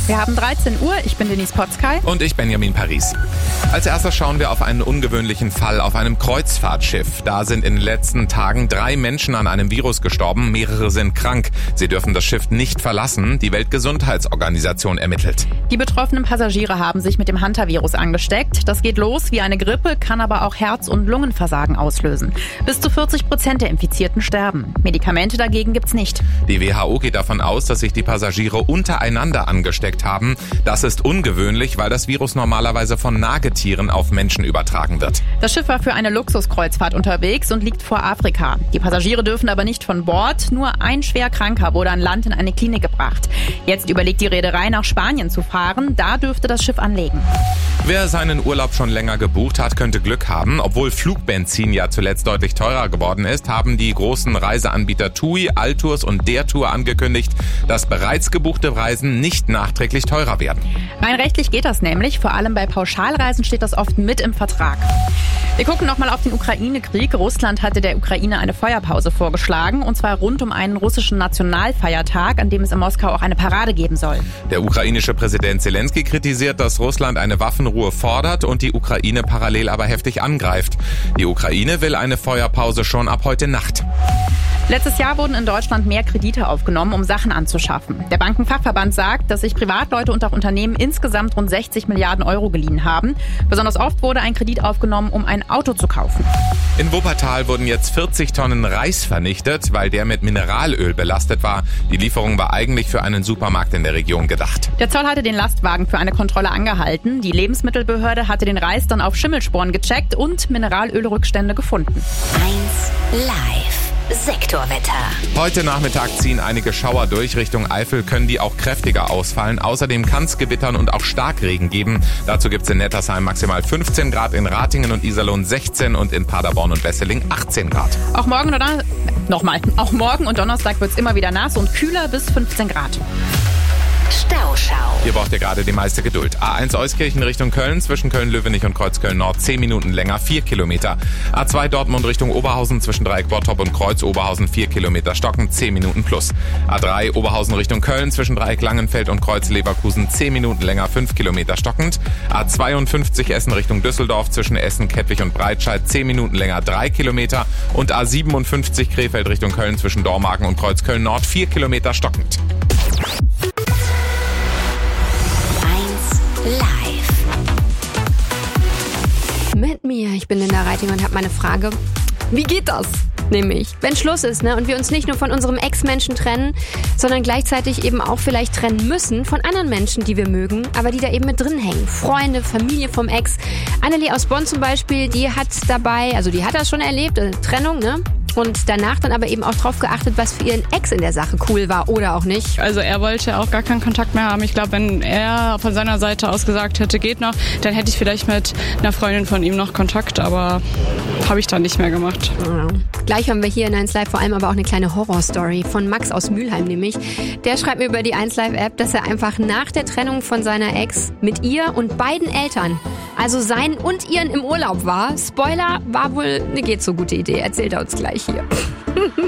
Wir haben 13 Uhr, ich bin Denise Potzkay. Und ich Benjamin Paris. Als erstes schauen wir auf einen ungewöhnlichen Fall auf einem Kreuzfahrtschiff. Da sind in den letzten Tagen 3 Menschen an einem Virus gestorben, mehrere sind krank. Sie dürfen das Schiff nicht verlassen, die Weltgesundheitsorganisation ermittelt. Die betroffenen Passagiere haben sich mit dem Hantavirus angesteckt. Das geht los wie eine Grippe, kann aber auch Herz- und Lungenversagen auslösen. Bis zu 40% der Infizierten sterben. Medikamente dagegen gibt's nicht. Die WHO geht davon aus, dass sich die Passagiere untereinander angesteckt haben. Das ist ungewöhnlich, weil das Virus normalerweise von Nagetieren auf Menschen übertragen wird. Das Schiff war für eine Luxuskreuzfahrt unterwegs und liegt vor Afrika. Die Passagiere dürfen aber nicht von Bord. Nur ein Schwerkranker wurde an Land in eine Klinik gebracht. Jetzt überlegt die Reederei, nach Spanien zu fahren. Da dürfte das Schiff anlegen. Wer seinen Urlaub schon länger gebucht hat, könnte Glück haben. Obwohl Flugbenzin ja zuletzt deutlich teurer geworden ist, haben die großen Reiseanbieter TUI, Altours und Der Tour angekündigt, dass bereits gebuchte Reisen nicht nachträglich teurer werden. Rein rechtlich geht das nämlich. Vor allem bei Pauschalreisen steht das oft mit im Vertrag. Wir gucken nochmal auf den Ukraine-Krieg. Russland hatte der Ukraine eine Feuerpause vorgeschlagen, und zwar rund um einen russischen Nationalfeiertag, an dem es in Moskau auch eine Parade geben soll. Der ukrainische Präsident Zelensky kritisiert, dass Russland eine Waffenruhe fordert und die Ukraine parallel aber heftig angreift. Die Ukraine will eine Feuerpause schon ab heute Nacht. Letztes Jahr wurden in Deutschland mehr Kredite aufgenommen, um Sachen anzuschaffen. Der Bankenfachverband sagt, dass sich Privatleute und auch Unternehmen insgesamt rund 60 Milliarden Euro geliehen haben. Besonders oft wurde ein Kredit aufgenommen, um ein Auto zu kaufen. In Wuppertal wurden jetzt 40 Tonnen Reis vernichtet, weil der mit Mineralöl belastet war. Die Lieferung war eigentlich für einen Supermarkt in der Region gedacht. Der Zoll hatte den Lastwagen für eine Kontrolle angehalten. Die Lebensmittelbehörde hatte den Reis dann auf Schimmelsporen gecheckt und Mineralölrückstände gefunden. 1 Live. Sektorwetter. Heute Nachmittag ziehen einige Schauer durch. Richtung Eifel können die auch kräftiger ausfallen. Außerdem kann es Gewittern und auch Starkregen geben. Dazu gibt es in Nettersheim maximal 15 Grad, in Ratingen und Iserlohn 16 und in Paderborn und Wesseling 18 Grad. Auch morgen und Donnerstag wird es immer wieder nass und kühler bis 15 Grad. Stauschau. Hier braucht ihr gerade die meiste Geduld. A1 Euskirchen Richtung Köln, zwischen Köln-Löwenich und Kreuzköln-Nord 10 Minuten länger, 4 Kilometer. A2 Dortmund Richtung Oberhausen, zwischen Dreieck Bottrop und Kreuz Oberhausen 4 Kilometer stocken, 10 Minuten plus. A3 Oberhausen Richtung Köln, zwischen Dreieck Langenfeld und Kreuz Leverkusen 10 Minuten länger, 5 Kilometer stockend. A52 Essen Richtung Düsseldorf, zwischen Essen, Kettwig und Breitscheid 10 Minuten länger, 3 Kilometer. Und A57 Krefeld Richtung Köln, zwischen Dormagen und Kreuz Köln-Nord 4 Kilometer stockend. Live. Mit mir, ich bin Linda Reiting und habe meine Frage, wie geht das? Nämlich, wenn Schluss ist, und wir uns nicht nur von unserem Ex-Menschen trennen, sondern gleichzeitig eben auch vielleicht trennen müssen von anderen Menschen, die wir mögen, aber die da eben mit drin hängen. Freunde, Familie vom Ex. Annelie aus Bonn zum Beispiel, die hat das schon erlebt, Trennung, und danach dann aber eben auch drauf geachtet, was für ihren Ex in der Sache cool war oder auch nicht. Also er wollte auch gar keinen Kontakt mehr haben. Ich glaube, wenn er von seiner Seite aus gesagt hätte, geht noch, dann hätte ich vielleicht mit einer Freundin von ihm noch Kontakt, aber habe ich dann nicht mehr gemacht. Ja. Gleich haben wir hier in 1 Live vor allem aber auch eine kleine Horrorstory von Max aus Mülheim nämlich. Der schreibt mir über die 1 Live App, dass er einfach nach der Trennung von seiner Ex mit ihr und beiden Eltern, also seinen und ihren, im Urlaub war. Spoiler, war wohl eine geht so gute Idee. Erzählt er uns gleich hier.